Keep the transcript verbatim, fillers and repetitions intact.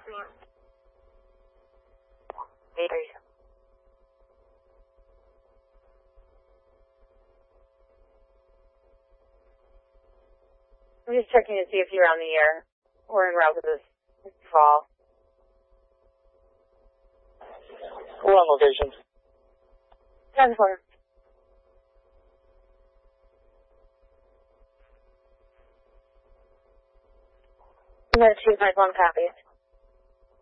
Eight. I'm just checking to see if you're on the air or en route to this fall. We're on location. ten four. I'm going to choose my phone copy.